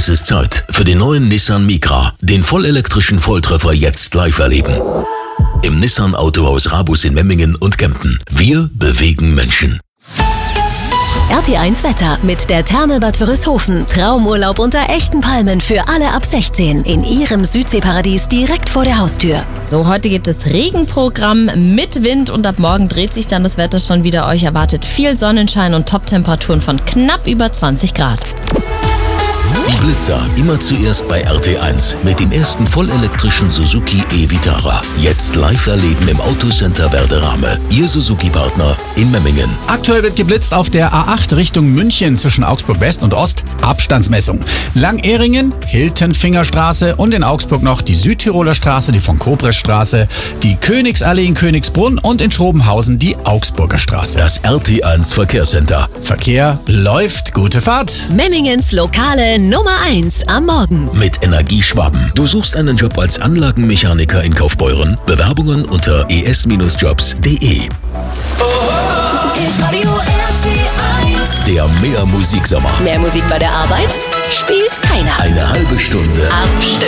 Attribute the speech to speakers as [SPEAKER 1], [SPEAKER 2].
[SPEAKER 1] Es ist Zeit für den neuen Nissan Micra, den vollelektrischen Volltreffer jetzt live erleben. Im Nissan Autohaus Rabus in Memmingen und Kempten. Wir bewegen Menschen.
[SPEAKER 2] RT1 Wetter mit der Therme-Bad Wörishofen. Traumurlaub unter echten Palmen für alle ab 16 in Ihrem Südseeparadies direkt vor der Haustür.
[SPEAKER 3] So, heute gibt es Regenprogramm mit Wind und ab morgen dreht sich dann das Wetter schon wieder. Euch erwartet viel Sonnenschein und Top-Temperaturen von knapp über 20 Grad.
[SPEAKER 1] Die Blitzer immer zuerst bei RT1 mit dem ersten vollelektrischen Suzuki e-Vitara. Jetzt live erleben im Autocenter Werderame. Ihr Suzuki-Partner in Memmingen.
[SPEAKER 4] Aktuell wird geblitzt auf der A8 Richtung München zwischen Augsburg West und Ost. Abstandsmessung. Lang-Ehringen, Hiltenfingerstraße und in Augsburg noch die Südtiroler Straße, die von Kobresstraße, die Königsallee in Königsbrunn und in Schrobenhausen die Augsburger Straße.
[SPEAKER 1] Das RT1 Verkehrscenter.
[SPEAKER 4] Verkehr läuft. Gute Fahrt.
[SPEAKER 2] Memmingens lokale Nummer 1 am Morgen.
[SPEAKER 1] Mit Energieschwaben. Du suchst einen Job als Anlagenmechaniker in Kaufbeuren? Bewerbungen unter es-jobs.de. Der Mehr Musiksommer.
[SPEAKER 2] Mehr Musik bei der Arbeit? Spielt keiner.
[SPEAKER 1] Eine halbe Stunde
[SPEAKER 2] Am Stück.